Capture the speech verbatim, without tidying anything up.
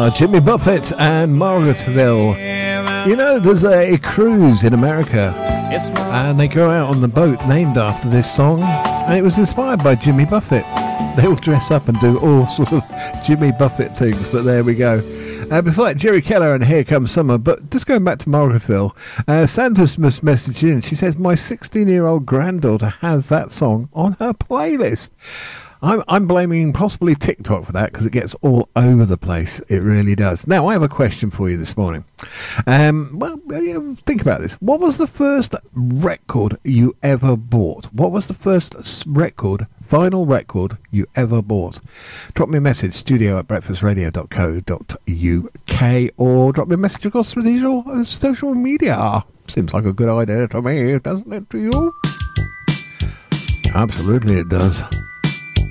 are Jimmy Buffett and Margaretville. You know, there's a cruise in America, and they go out on the boat named after this song, and it was inspired by Jimmy Buffett. They all dress up and do all sorts of Jimmy Buffett things, but there we go. Uh, before that, Jerry Keller and Here Comes Summer. But just going back to Margaretville, uh, Sandra's message in. She says, my sixteen-year-old granddaughter has that song on her playlist. I'm, I'm blaming possibly TikTok for that because it gets all over the place. It really does. Now, I have a question for you this morning. Um, well, think about this. What was the first record you ever bought? What was the first record, vinyl record you ever bought? Drop me a message, studio at breakfast radio dot co dot uk, or drop me a message across the digital uh, social media. Seems like a good idea to me, doesn't it to you? Absolutely it does.